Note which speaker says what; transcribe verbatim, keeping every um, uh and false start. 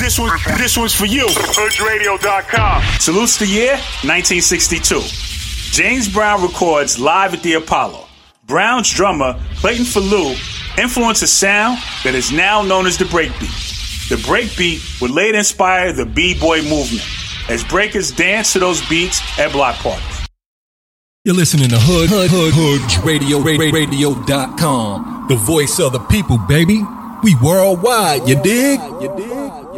Speaker 1: This one, this one's for you. Hood Radio dot com. Salutes the year, nineteen sixty-two. James Brown records live at the Apollo. Brown's drummer, Clayton Falou, influenced a sound that is now known as the breakbeat. The breakbeat would later inspire the B-boy movement, as breakers dance to those beats at block parties.
Speaker 2: You're listening to Hood, Hood, Hood, Hood Radio, Radio dot com. The voice of the people, baby. We worldwide, you dig? You dig?